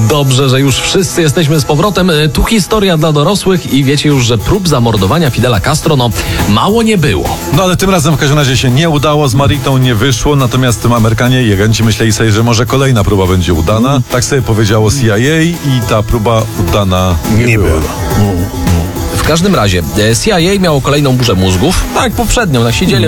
Dobrze, że już wszyscy jesteśmy z powrotem. Tu historia dla dorosłych i wiecie już, że prób zamordowania Fidela Castro, mało nie było. No ale tym razem w każdym razie się nie udało, z Maritą nie wyszło, natomiast Amerykanie i agenci myśleli sobie, że może kolejna próba będzie udana. Tak sobie powiedziało CIA i ta próba udana nie była. W każdym razie CIA miało kolejną burzę mózgów. Tak, poprzednią, siedzieli.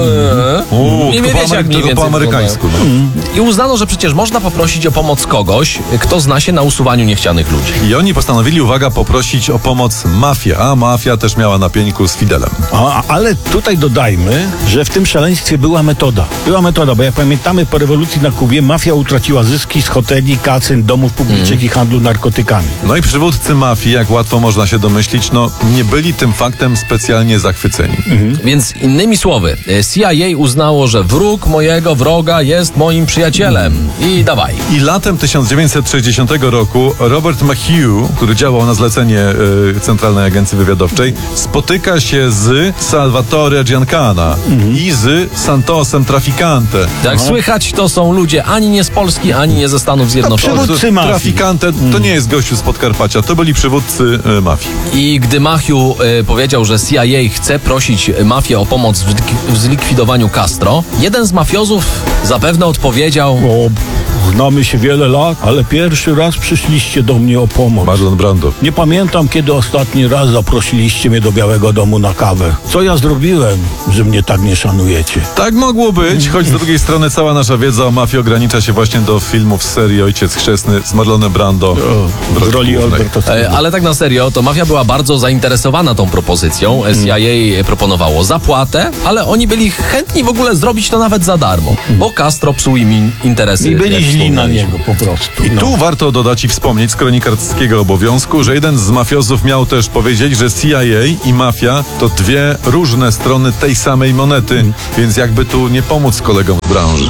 Nie wiecie, jak mniej więcej po amerykańsku. I uznano, że przecież można poprosić o pomoc kogoś, kto zna się na usuwaniu niechcianych ludzi. I oni postanowili, uwaga, poprosić o pomoc mafię, a mafia też miała na pieńku z Fidelem. Ale tutaj dodajmy, że w tym szaleństwie była metoda. Bo jak pamiętamy, po rewolucji na Kubie mafia utraciła zyski z hoteli, kasyn, domów publicznych i handlu narkotykami. No i przywódcy mafii, jak łatwo można się domyślić, nie byli tym faktem specjalnie zachwyceni. Więc innymi słowy, CIA uznało, że wróg mojego wroga jest moim przyjacielem. I dawaj. I latem 1960 roku Robert McHugh, który działał na zlecenie Centralnej Agencji Wywiadowczej, spotyka się z Salvatore Giancana i z Santosem Traficante. Jak słychać, to są ludzie ani nie z Polski, ani nie ze Stanów Zjednoczonych. Przywódcy mafii. Traficante to nie jest gościu z Podkarpacia, to byli przywódcy mafii. I gdy Machiu powiedział, że CIA chce prosić mafię o pomoc w zlikwidowaniu Castro, jeden z mafiozów zapewne odpowiedział: Znamy się wiele lat, ale pierwszy raz przyszliście do mnie o pomoc. Marlon Brando. Nie pamiętam, kiedy ostatni raz zaprosiliście mnie do Białego Domu na kawę. Co ja zrobiłem, że mnie tak nie szanujecie? Tak mogło być, choć z drugiej strony cała nasza wiedza o mafii ogranicza się właśnie do filmów z serii Ojciec Chrzestny z Marlonem Brando W roli Alberta. ale tak na serio, to mafia była bardzo zainteresowana tą propozycją. CIA proponowało zapłatę, ale oni byli chętni w ogóle zrobić to nawet za darmo, bo Castro psuł im interesy. I byli źli na niego po prostu. I tu warto dodać i wspomnieć z kronikarskiego obowiązku, że jeden z mafiozów miał też powiedzieć, że CIA i mafia to dwie różne strony tej samej monety, więc jakby tu nie pomóc kolegom z branży.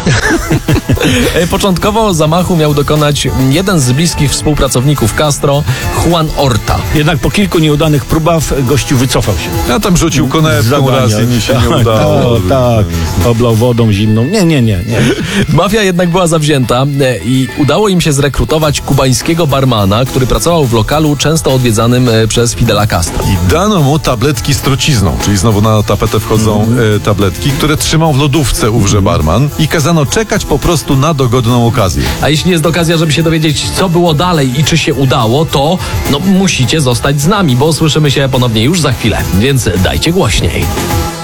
Początkowo zamachu miał dokonać jeden z bliskich współpracowników Castro, Juan Orta. Jednak po kilku nieudanych próbach gościu wycofał się. Ja tam rzucił konewką raz i mi się nie udało. Tak, oblał wodą zimną. Nie. Mafia jednak była zawzięta i udało im się zrekrutować kubańskiego barmana, który pracował w lokalu często odwiedzanym przez Fidela Castro. I dano mu tabletki z trucizną, czyli znowu na tapetę wchodzą tabletki, które trzymał w lodówce ówże barman i kazano czekać po prostu na dogodną okazję. A jeśli jest okazja, żeby się dowiedzieć, co było dalej i czy się udało, to musicie zostać z nami, bo słyszymy się ponownie już za chwilę, więc dajcie głośniej.